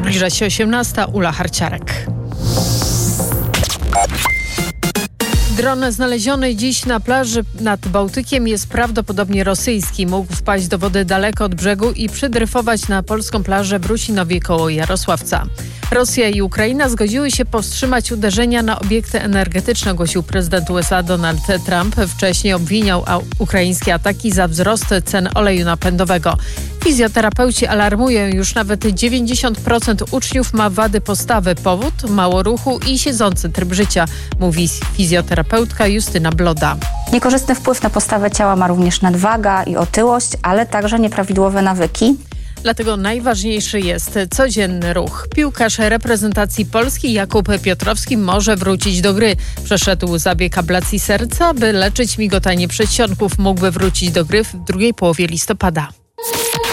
Zbliża się 18. Ula Harciarek. Dron znaleziony dziś na plaży nad Bałtykiem jest prawdopodobnie rosyjski. Mógł wpaść do wody daleko od brzegu i przydryfować na polską plażę w Rusinowie koło Jarosławca. Rosja i Ukraina zgodziły się powstrzymać uderzenia na obiekty energetyczne, ogłosił prezydent USA Donald Trump. Wcześniej obwiniał ukraińskie ataki za wzrost cen oleju napędowego. Fizjoterapeuci alarmują, już nawet 90% uczniów ma wady postawy. Powód? Mało ruchu i siedzący tryb życia, mówi fizjoterapeutka Justyna Bloda. Niekorzystny wpływ na postawę ciała ma również nadwaga i otyłość, ale także nieprawidłowe nawyki. Dlatego najważniejszy jest codzienny ruch. Piłkarz reprezentacji Polski Jakub Piotrowski może wrócić do gry. Przeszedł zabieg ablacji serca, by leczyć migotanie przedsionków. Mógłby wrócić do gry w drugiej połowie listopada.